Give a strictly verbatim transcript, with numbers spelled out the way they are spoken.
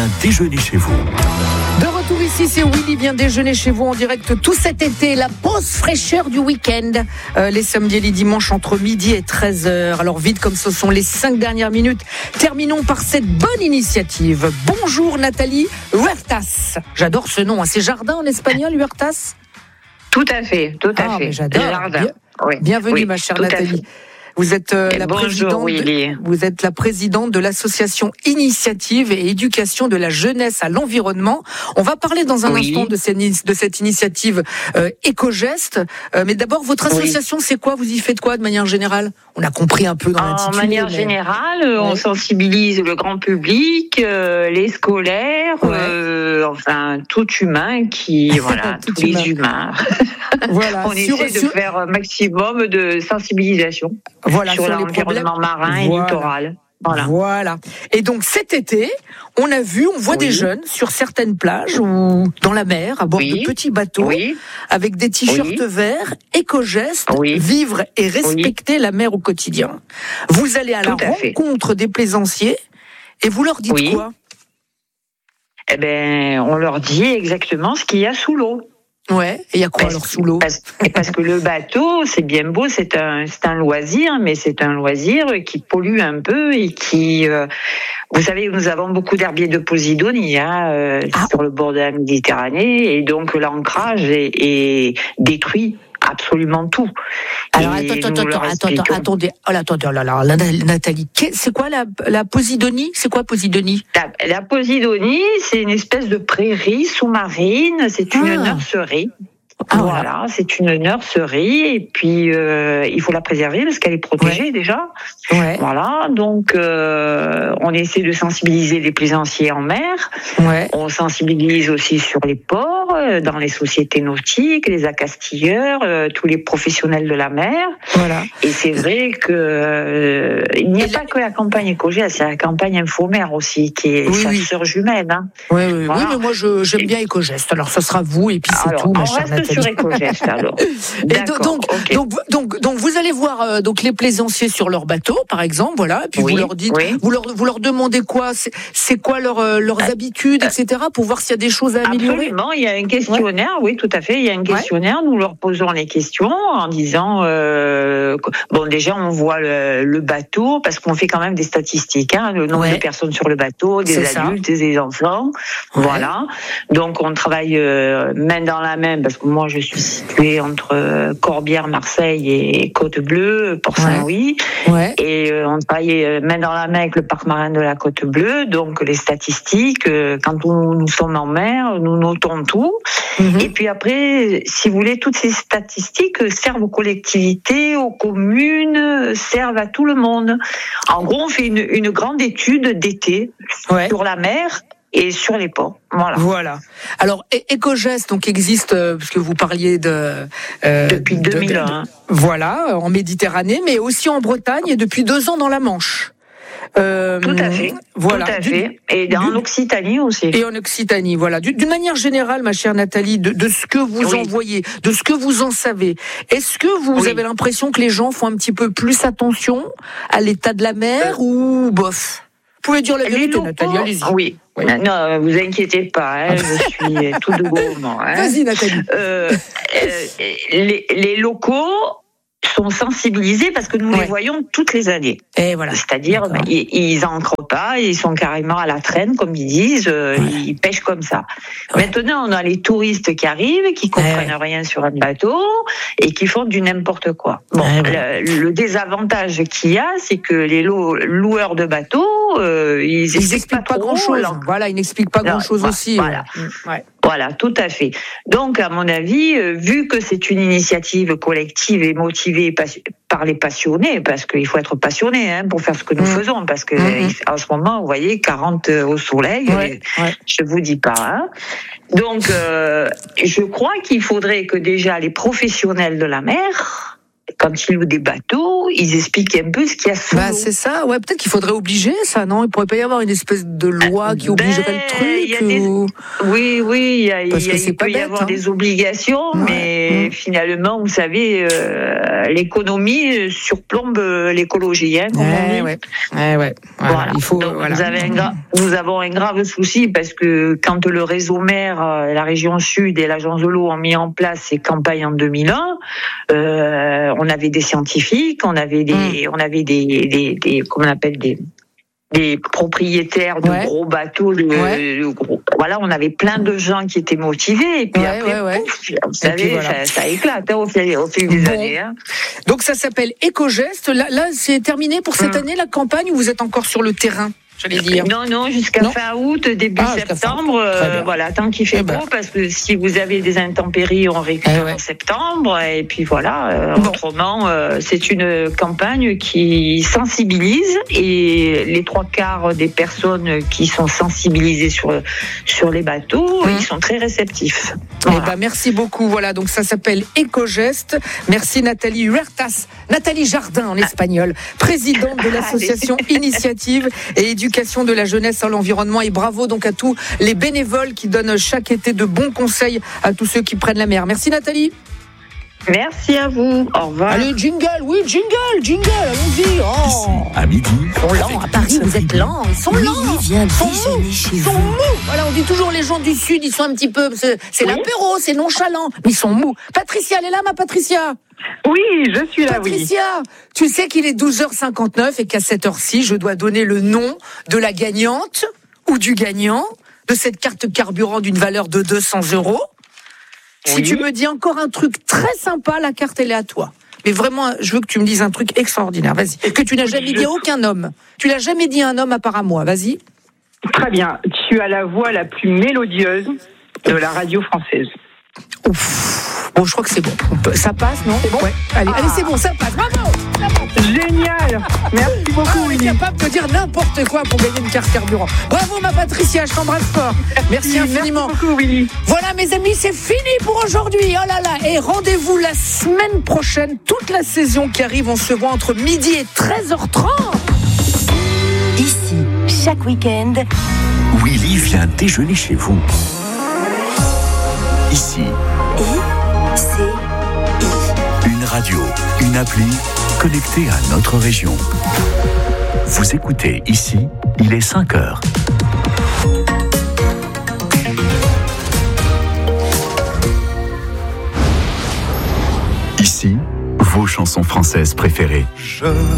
bien déjeuner chez vous. De retour ici, c'est Willy vient déjeuner chez vous en direct tout cet été. La pause fraîcheur du week-end. Euh, les samedis et les dimanches entre midi et treize heures. Alors vite comme ce sont les cinq dernières minutes, terminons par cette bonne initiative. Bonjour Nathalie Huertas. J'adore ce nom. Hein. C'est jardin en espagnol, Huertas ? Tout à fait, tout à ah, fait. J'adore. Bien, oui. Bienvenue oui, ma chère Nathalie. Vous êtes, euh, la bonjour, présidente, Willy. vous êtes la présidente de l'association Initiative et Éducation de la Jeunesse à l'Environnement. On va parler dans un oui. instant de cette, de cette initiative euh, Éco-Geste. Euh, mais d'abord, votre association, oui. c'est quoi ? Vous y faites quoi de manière générale ? On a compris un peu dans l'intitulé. En manière mais... générale, ouais. on sensibilise le grand public, euh, les scolaires, ouais. euh, enfin tout humain qui, voilà, tous humain. les humains. Voilà. On sur, essaie sur... de faire un maximum de sensibilisation. Voilà, sur, sur l'environnement marin et voilà. littoral. Voilà. voilà. Et donc cet été, on a vu, on voit oui. des jeunes sur certaines plages ou dans la mer, à bord oui. de petits bateaux, oui. avec des t-shirts oui. verts, éco-gestes, oui. vivre et respecter oui. la mer au quotidien. Vous allez à la Tout rencontre à des plaisanciers et vous leur dites oui. quoi ? Eh ben, on leur dit exactement ce qu'il y a sous l'eau. Ouais, et il y a quoi parce, alors sous l'eau ? parce, parce que le bateau, c'est bien beau, c'est un, c'est un loisir, mais c'est un loisir qui pollue un peu et qui... Euh, vous savez, nous avons beaucoup d'herbiers de Posidonie hein, euh, ah. sur le bord de la Méditerranée, et donc l'ancrage est, est détruit. Absolument tout. Alors attends, attends, attends, attends, attendez, oh là, attendez, oh là, là, Nathalie, c'est quoi la, la Posidonie ? C'est quoi Posidonie ? La, la Posidonie, c'est une espèce de prairie sous-marine, c'est une ah. nurserie. Ah, voilà, voilà, c'est une nurserie et puis euh, il faut la préserver parce qu'elle est protégée ouais. déjà. Ouais. Voilà, donc euh, on essaie de sensibiliser les plaisanciers en mer. Ouais. On sensibilise aussi sur les ports, dans les sociétés nautiques, les accastilleurs, euh, tous les professionnels de la mer. Voilà. Et c'est vrai que euh, il n'y a et pas la... que la campagne Éco-Geste, il y a la campagne Infomer aussi qui est oui, sa oui. sœur jumelle. Hein. Oui, oui, voilà. oui, mais moi je, j'aime bien Éco-Geste. Alors ça sera vous et puis c'est alors, tout, ma chère Nathalie. Sur Éco-Geste, alors. Et donc, okay. donc, donc, donc, vous allez voir euh, donc les plaisanciers sur leur bateau, par exemple, voilà. Et puis oui, vous leur dites, oui. vous leur, vous leur demandez quoi, c'est, c'est quoi leur, euh, leurs euh, habitudes, et cetera, pour voir s'il y a des choses à améliorer. Absolument, il y a un questionnaire, ouais. oui, tout à fait. Il y a un questionnaire. Ouais. Nous leur posons les questions en disant, euh, bon, déjà on voit le, le bateau parce qu'on fait quand même des statistiques, hein, le nombre ouais. de personnes sur le bateau, des c'est adultes, ça. des enfants, ouais. voilà. Donc on travaille euh, main dans la main parce que moi je suis située entre Corbière, Marseille et Côte-Bleue, Port-Saint-Louis. Ouais. Ouais. Et euh, on travaille main dans la main avec le parc marin de la Côte-Bleue. Donc les statistiques, euh, quand nous, nous sommes en mer, nous notons tout. Mm-hmm. Et puis après, si vous voulez, toutes ces statistiques servent aux collectivités, aux communes, servent à tout le monde. En gros, on fait une, une grande étude d'été ouais. sur la mer et sur les ports. Voilà. Voilà. Alors, Éco-Geste, donc, existe, euh, parce que vous parliez de... Euh, depuis deux mille un. De, de, voilà, en Méditerranée, mais aussi en Bretagne et depuis deux ans dans la Manche. Euh, tout à fait. Voilà. Tout à fait. Et du, en Occitanie aussi. Et en Occitanie, voilà. D'une manière générale, ma chère Nathalie, de, de ce que vous oui. en voyez, de ce que vous en savez, est-ce que vous oui. avez l'impression que les gens font un petit peu plus attention à l'état de la mer euh, ou bof ? Vous pouvez dire la vérité, locaux, Nathalie, allez-y. Oui. oui. Non, vous inquiétez pas, hein, je suis tout de gourmand. Hein. Vas-y, Nathalie. Euh, euh, les, les locaux sont sensibilisés parce que nous ouais. les voyons toutes les années. Et voilà. C'est-à-dire, bah, ils, ils ancrent pas, ils sont carrément à la traîne, comme ils disent, euh, ouais. ils pêchent comme ça. Ouais. Maintenant, on a les touristes qui arrivent, qui comprennent ouais. rien sur un bateau et qui font du n'importe quoi. Bon, ouais. le, le désavantage qu'il y a, c'est que les loueurs de bateaux, euh, ils, ils expliquent pas, pas grand-chose. Voilà, ils n'expliquent pas grand-chose bah, aussi. Voilà. Ouais. Voilà, tout à fait. Donc, à mon avis, euh, vu que c'est une initiative collective et motivée par les passionnés, parce qu'il faut être passionné hein, pour faire ce que nous mmh. faisons, parce que mmh. en ce moment, vous voyez, quarante au soleil, ouais, ouais. je vous dis pas. Hein. Donc, euh, je crois qu'il faudrait que déjà les professionnels de la mer, quand ils louent des bateaux, ils expliquent un peu ce qu'il y a sous bah, l'eau. C'est ça, ouais, peut-être qu'il faudrait obliger ça, non? Il pourrait pas y avoir une espèce de loi qui obligerait ben, le truc des... ou... Oui, oui, il, y a, il, y a, il peut bête, y avoir hein. des obligations, ouais. mais mmh. finalement, vous savez, euh, l'économie surplombe l'écologie, hein, comme ouais, on dit. Ouais, ouais, ouais. Voilà. Voilà. Il faut, Donc, voilà. Vous avez un gra... Nous avons un grave souci parce que quand le réseau maire, la région Sud et l'agence de l'eau ont mis en place ces campagnes en deux mille un, euh, on avait des scientifiques, on avait des, mmh. on avait des, des, des, comment on appelle des des propriétaires de ouais. gros bateaux, de, ouais. de gros, voilà, on avait plein de gens qui étaient motivés et puis ouais, après, ouais, pouf, ouais. vous savez, voilà. ça, ça éclate hein, au fil, au fil des bon. années. Hein. Donc ça s'appelle Éco-Geste. Là, là, c'est terminé pour cette mmh. année la campagne ou vous êtes encore sur le terrain? J'allais dire. Non, non, jusqu'à non. fin août, début ah, septembre, euh, voilà, tant qu'il fait eh ben. beau, parce que si vous avez des intempéries, on récupère eh ouais. en septembre, et puis voilà, euh, bon. autrement, euh, c'est une campagne qui sensibilise, et les trois quarts des personnes qui sont sensibilisées sur, sur les bateaux, mmh. ils sont très réceptifs. Voilà. Eh ben, merci beaucoup, voilà, donc ça s'appelle Éco-Geste. Merci Nathalie Huertas, Nathalie Jardin en espagnol, présidente de l'association Initiative et Éducation de la jeunesse à l'environnement, et bravo donc à tous les bénévoles qui donnent chaque été de bons conseils à tous ceux qui prennent la mer. Merci Nathalie. Merci à vous. Au revoir. Allez, jingle, oui, jingle, jingle, allons-y. Oh. Ici, à midi. Ils sont lents, à Paris, vous êtes lents. Ils sont lents. Ils sont mous. Ils sont mous. Voilà, on dit toujours les gens du Sud, ils sont un petit peu. C'est, c'est oui. l'apéro, c'est nonchalant. Mais ils sont mous. Patricia, elle est là, ma Patricia? Oui, je suis là, Patricia, oui. tu sais qu'il est douze heures cinquante-neuf et qu'à cette heure-ci, je dois donner le nom de la gagnante ou du gagnant de cette carte carburant d'une valeur de deux cents euros. Si oui. tu me dis encore un truc très sympa, la carte, elle est à toi. Mais vraiment, je veux que tu me dises un truc extraordinaire. Vas-y. Que tu n'as jamais dit à aucun homme. Tu l'as jamais dit à un homme à part à moi. Vas-y. Très bien. Tu as la voix la plus mélodieuse de la radio française. Ouf. Bon, je crois que c'est bon. Ça passe, non? C'est bon? Ouais. Allez, ah. allez, c'est bon, ça passe. Bravo! Génial! Merci beaucoup, ah, on est capable de dire n'importe quoi pour gagner une carte carburant. Bravo, ma Patricia, je t'embrasse fort. Merci, Merci infiniment. Merci beaucoup, Willy. Voilà, mes amis, c'est fini pour aujourd'hui. Oh là là. Et rendez-vous la semaine prochaine. Toute la saison qui arrive, on se voit entre midi et treize heures trente. Ici, chaque week-end, Willy vient déjeuner chez vous. Ici. I, C, I. Une radio, une appli connectée à notre région. Vous écoutez Ici, il est cinq heures. Ici, vos chansons françaises préférées. Je...